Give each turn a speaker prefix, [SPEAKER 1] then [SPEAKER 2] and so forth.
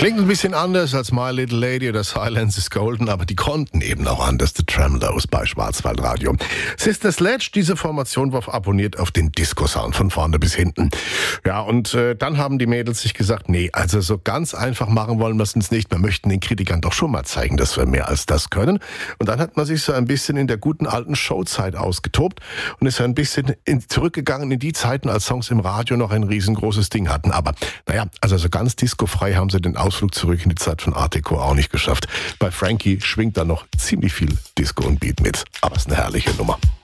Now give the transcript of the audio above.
[SPEAKER 1] Klingt ein bisschen anders als My Little Lady oder Silence is Golden, aber die konnten eben auch anders. The Tremolows bei Schwarzwaldradio. Sister Sledge, diese Formation war abonniert auf den Disco-Sound von vorne bis hinten. Ja, und dann haben die Mädels sich gesagt, nee, also so ganz einfach machen wollen wir es uns nicht. Wir möchten den Kritikern doch schon mal zeigen, dass wir mehr als das können. Und dann hat man sich so ein bisschen in der guten alten Showzeit ausgetobt und ist ein bisschen zurückgegangen in die Zeiten, als Songs im Radio noch ein riesengroßes Ding hatten. Aber naja, also so ganz discofrei haben sie den Ausflug zurück in die Zeit von Art Deco auch nicht geschafft. Bei Frankie schwingt da noch ziemlich viel Disco und Beat mit. Aber es ist eine herrliche Nummer.